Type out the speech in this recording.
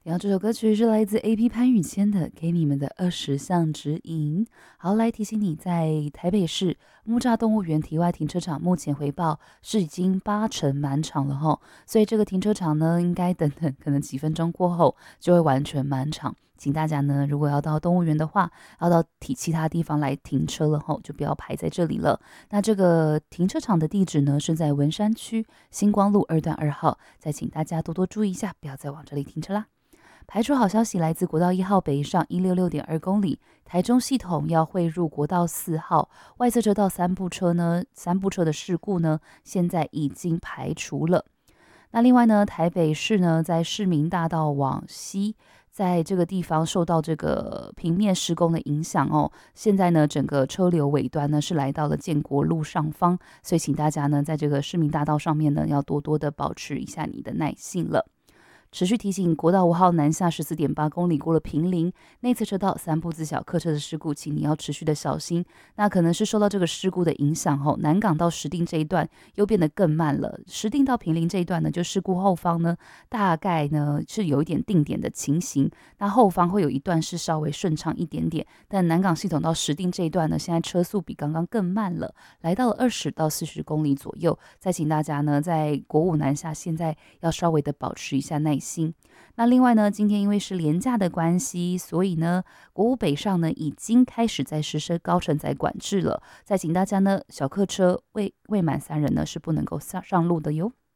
然后这首歌曲是来自 AP 潘宇谦的《给你们的20项指引》。好，来提醒你，在台北市木栅动物园体外停车场，目前回报是已经80%满场了哈，所以这个停车场呢，应该等等，可能几分钟过后就会完全满场。请大家呢，如果要到动物园的话，要到其他地方来停车了吼，就不要排在这里了。那这个停车场的地址呢，是在文山区星光路2段2号，再请大家多多注意一下，不要再往这里停车啦。排除好消息，来自国道1号北上166.2公里，台中系统要汇入国道4号外侧车道三部车的事故呢，现在已经排除了。那另外呢，台北市呢，在市民大道往西，在这个地方受到这个平面施工的影响哦，现在呢，整个车流尾端呢是来到了建国路上方，所以请大家呢，在这个市民大道上面呢，要多多的保持一下你的耐性了。持续提醒，国道5号南下14.8公里过了坪林内侧车道三部自小客车的事故，请你要持续的小心。那可能是受到这个事故的影响后，南港到石碇这一段又变得更慢了。石碇到坪林这一段呢，就事故后方呢，大概呢是有一点定点的情形，那后方会有一段是稍微顺畅一点点，但南港系统到石碇这一段呢，现在车速比刚刚更慢了，来到了20到40公里左右。再请大家呢，在国五南下，现在要稍微的保持一下耐心。那另外呢，今天因为是连假的关系，所以呢，国五北上呢已经开始在实施高承载管制了。再请大家呢，小客车未满3人呢是不能够上路的哟。